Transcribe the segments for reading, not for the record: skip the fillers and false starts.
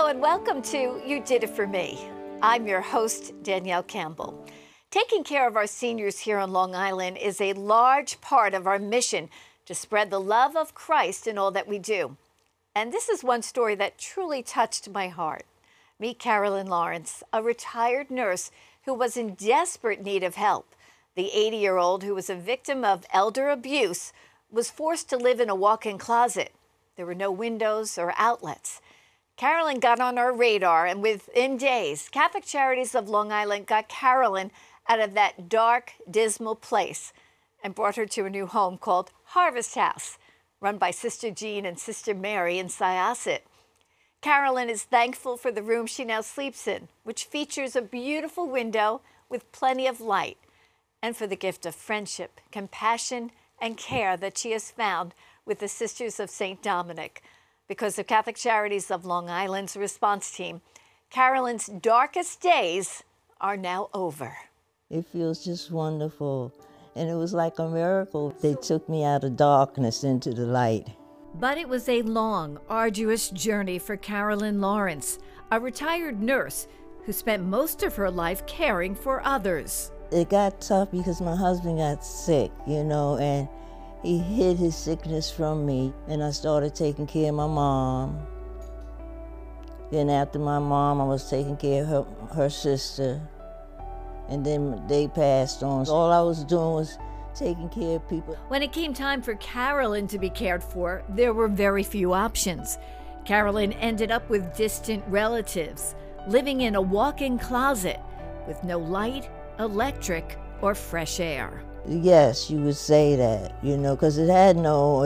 Hello and welcome to You Did It For Me. I'm your host, Danielle Campbell. Taking care of our seniors here on Long Island is a large part of our mission to spread the love of Christ in all that we do. And this is one story that truly touched my heart. Meet Carolyn Lawrence, a retired nurse who was in desperate need of help. The 80-year-old who was a victim of elder abuse was forced to live in a walk-in closet. There were no windows or outlets. Carolyn got on our radar, and within days, Catholic Charities of Long Island got Carolyn out of that dark, dismal place and brought her to a new home called Harvest House, run by Sister Jean and Sister Mary in Syosset. Carolyn is thankful for the room she now sleeps in, which features a beautiful window with plenty of light, and for the gift of friendship, compassion, and care that she has found with the Sisters of St. Dominic. Because of Catholic Charities of Long Island's response team, Carolyn's darkest days are now over. It feels just wonderful, and it was like a miracle. They took me out of darkness into the light. But it was a long, arduous journey for Carolyn Lawrence, a retired nurse who spent most of her life caring for others. It got tough because my husband got sick, and he hid his sickness from me, and I started taking care of my mom. Then after my mom, I was taking care of her sister, and then they passed on. All I was doing was taking care of people. When it came time for Carolyn to be cared for, there were very few options. Carolyn ended up with distant relatives, living in a walk-in closet with no light, electric, or fresh air. Yes, you would say that, because it had no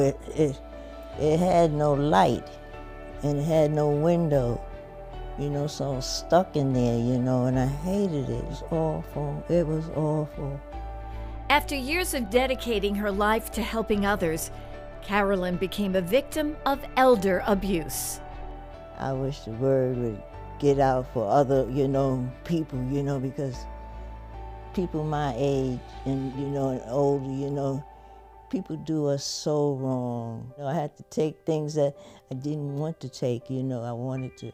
light, and it had no window, so I was stuck in there, and I hated it. It was awful. It was awful. After years of dedicating her life to helping others, Carolyn became a victim of elder abuse. I wish the word would get out for other, people, because people my age and, and older, people do us so wrong. I had to take things that I didn't want to take, I wanted to,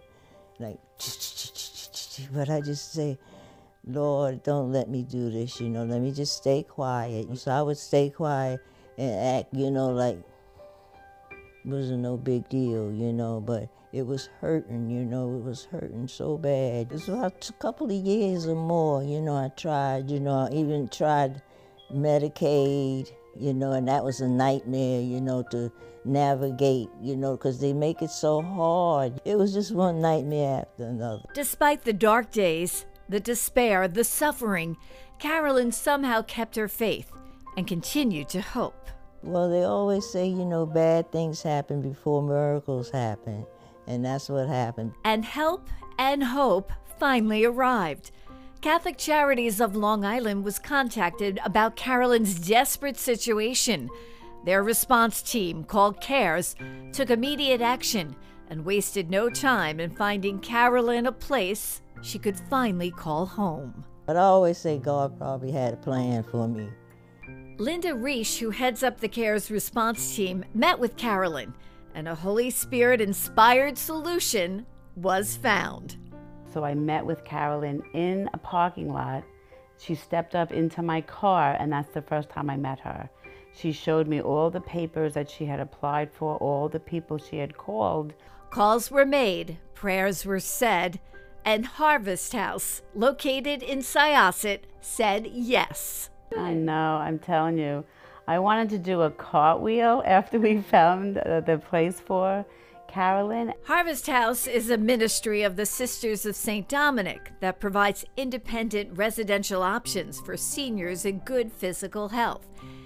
but I just say, Lord, don't let me do this, let me just stay quiet. So I would stay quiet and act, like it wasn't no big deal, but it was hurting, it was hurting so bad. It was about a couple of years or more, I tried, I even tried Medicaid, and that was a nightmare, to navigate, because they make it so hard. It was just one nightmare after another. Despite the dark days, the despair, the suffering, Carolyn somehow kept her faith and continued to hope. Well, they always say, bad things happen before miracles happen. And that's what happened. And help and hope finally arrived. Catholic Charities of Long Island was contacted about Carolyn's desperate situation. Their response team, called CARES, took immediate action and wasted no time in finding Carolyn a place she could finally call home. But I always say God probably had a plan for me. Linda Reish, who heads up the CARES response team, met with Carolyn, and a Holy Spirit-inspired solution was found. So I met with Carolyn in a parking lot. She stepped up into my car, and that's the first time I met her. She showed me all the papers that she had applied for, all the people she had called. Calls were made, prayers were said, and Harvest House, located in Syosset, said yes. I know, I'm telling you. I wanted to do a cartwheel after we found the place for Carolyn. Harvest House is a ministry of the Sisters of St. Dominic that provides independent residential options for seniors in good physical health.